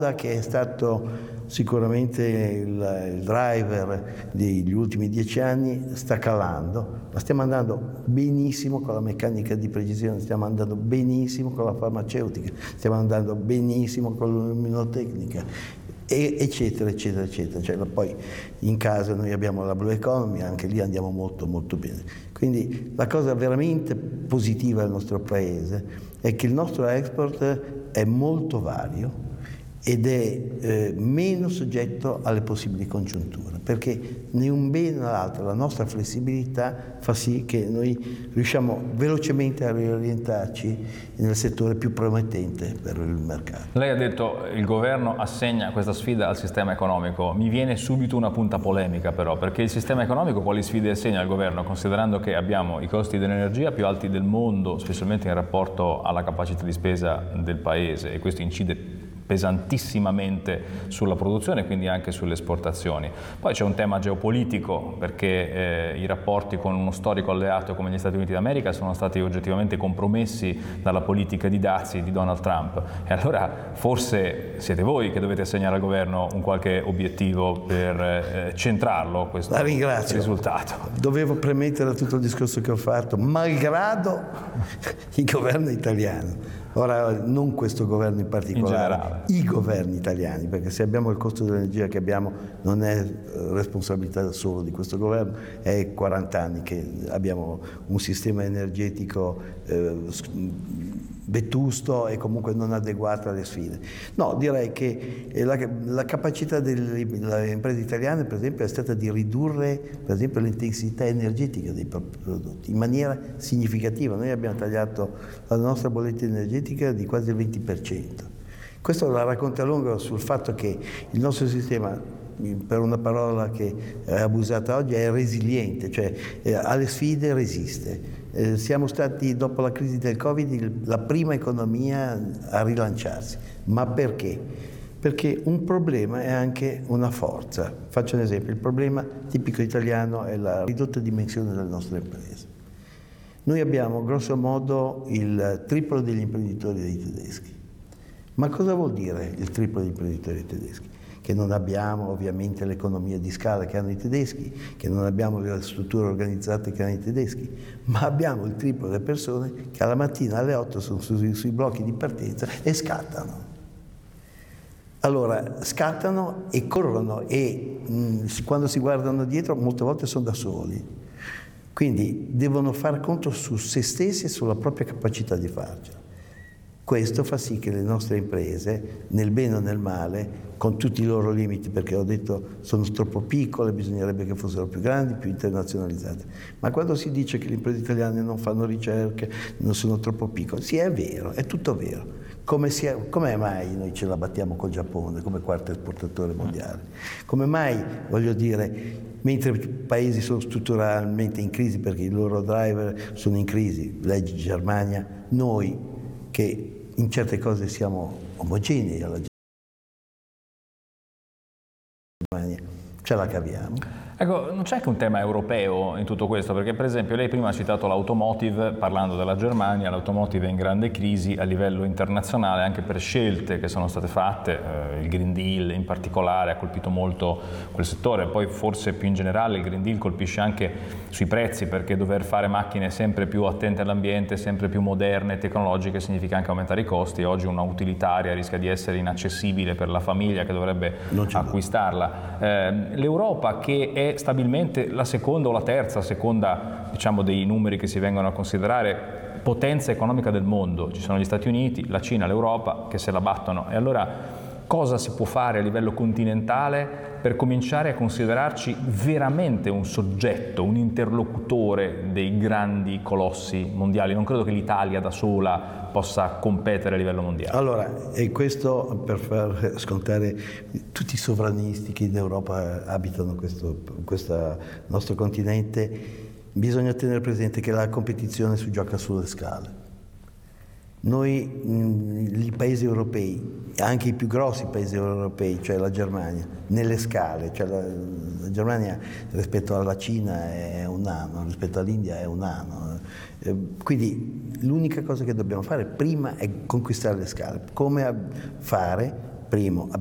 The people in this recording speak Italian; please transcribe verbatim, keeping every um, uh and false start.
che è stato sicuramente il, il driver degli ultimi dieci anni sta calando, ma stiamo andando benissimo con la meccanica di precisione, stiamo andando benissimo con la farmaceutica, stiamo andando benissimo con l'immunotecnica, e, eccetera, eccetera, eccetera. Cioè, poi in casa noi abbiamo la Blue Economy, anche lì andiamo molto, molto bene. Quindi la cosa veramente positiva del nostro Paese è che il nostro export è molto vario ed è eh, meno soggetto alle possibili congiunture, perché né un bene né l'altro, la nostra flessibilità fa sì che noi riusciamo velocemente a riorientarci nel settore più promettente per il mercato. Lei ha detto il governo assegna questa sfida al sistema economico. Mi viene subito una punta polemica però, perché il sistema economico quali sfide assegna al governo, considerando che abbiamo i costi dell'energia più alti del mondo, specialmente in rapporto alla capacità di spesa del paese, e questo incide pesantissimamente sulla produzione e quindi anche sulle esportazioni. Poi c'è un tema geopolitico, perché eh, i rapporti con uno storico alleato come gli Stati Uniti d'America sono stati oggettivamente compromessi dalla politica di dazi di Donald Trump, e allora forse siete voi che dovete assegnare al governo un qualche obiettivo per eh, centrarlo questo La ringrazio. risultato. Dovevo premettere tutto il discorso che ho fatto, malgrado il governo italiano. Ora, non questo governo in particolare, in i governi italiani, perché se abbiamo il costo dell'energia che abbiamo non è responsabilità solo di questo governo, è quaranta anni che abbiamo un sistema energetico eh, vetusto e comunque non adeguato alle sfide. No, direi che la, la capacità delle imprese italiane, per esempio, è stata di ridurre, per esempio, l'intensità energetica dei propri prodotti in maniera significativa. Noi abbiamo tagliato la nostra bolletta energetica di quasi il venti per cento. Questo la racconta lunga sul fatto che il nostro sistema, per una parola che è abusata oggi, è resiliente, cioè eh, alle sfide resiste. Eh, siamo stati, dopo la crisi del Covid, il, la prima economia a rilanciarsi. Ma perché? Perché un problema è anche una forza. Faccio un esempio: il problema tipico italiano è la ridotta dimensione delle nostre imprese. Noi abbiamo grosso modo il triplo degli imprenditori dei tedeschi. Ma cosa vuol dire il triplo degli imprenditori tedeschi? Che non abbiamo ovviamente l'economia di scala che hanno i tedeschi, che non abbiamo le strutture organizzate che hanno i tedeschi, ma abbiamo il triplo delle persone che alla mattina alle otto sono sui, sui blocchi di partenza e scattano. Allora, scattano e corrono e mh, quando si guardano dietro molte volte sono da soli. Quindi devono far conto su se stessi e sulla propria capacità di farcela. Questo fa sì che le nostre imprese, nel bene o nel male, con tutti i loro limiti, perché ho detto sono troppo piccole, bisognerebbe che fossero più grandi, più internazionalizzate. Ma quando si dice che le imprese italiane non fanno ricerche, non sono troppo piccole, sì, è vero, è tutto vero. Come sia, come mai noi ce la battiamo col Giappone come quarto esportatore mondiale? Come mai, voglio dire, mentre i paesi sono strutturalmente in crisi perché i loro driver sono in crisi, leggi Germania, noi che in certe cose siamo omogenei alla Germania, ce la caviamo. Ecco, non c'è anche un tema europeo in tutto questo, perché per esempio lei prima ha citato l'automotive, parlando della Germania. L'automotive è in grande crisi a livello internazionale anche per scelte che sono state fatte, eh, il Green Deal in particolare ha colpito molto quel settore, poi forse più in generale il Green Deal colpisce anche sui prezzi, perché dover fare macchine sempre più attente all'ambiente, sempre più moderne e tecnologiche significa anche aumentare i costi. Oggi una utilitaria rischia di essere inaccessibile per la famiglia che dovrebbe acquistarla. Eh, L'Europa, che è stabilmente la seconda o la terza, a seconda diciamo dei numeri che si vengono a considerare, potenza economica del mondo, ci sono gli Stati Uniti, la Cina, l'Europa che se la battono, e allora cosa si può fare a livello continentale per cominciare a considerarci veramente un soggetto, un interlocutore dei grandi colossi mondiali? Non credo che l'Italia da sola possa competere a livello mondiale. Allora, e questo per far scontare tutti i sovranisti che in Europa abitano questo, questo nostro continente, bisogna tenere presente che la competizione si gioca sulle scale. Noi, mh, i paesi europei, anche i più grossi paesi europei, cioè la Germania, nelle scale, cioè la, la Germania rispetto alla Cina è un anno, rispetto all'India è un anno. Eh, quindi l'unica cosa che dobbiamo fare prima è conquistare le scale. Come fare? primo,